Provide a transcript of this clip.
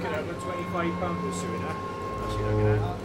looking at about £25 or so in that. That's what you're looking at.